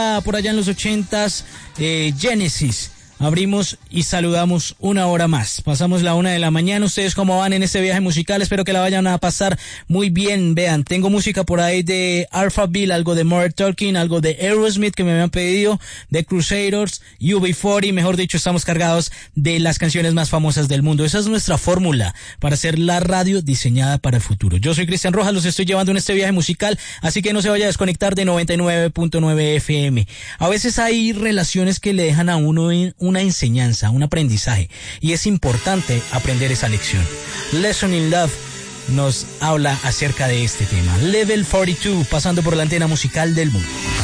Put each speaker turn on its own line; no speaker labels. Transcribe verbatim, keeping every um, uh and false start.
por allá en los ochentas, eh, Genesis. Abrimos y saludamos una hora más. Pasamos la una de la mañana. ¿Ustedes cómo van en este viaje musical? Espero que la vayan a pasar muy bien. Vean, tengo música por ahí de Alphaville, algo de Modern Talking, algo de Aerosmith que me habían pedido, de Crusaders, U B cuarenta. Mejor dicho, estamos cargados de las canciones más famosas del mundo. Esa es nuestra fórmula para hacer la radio diseñada para el futuro. Yo soy Cristian Rojas, los estoy llevando en este viaje musical, así que no se vaya a desconectar de noventa y nueve punto nueve F M. A veces hay relaciones que le dejan a uno en un una enseñanza, un aprendizaje, y es importante aprender esa lección. Lesson in Love nos habla acerca de este tema. Level cuarenta y dos, pasando por la antena musical del mundo.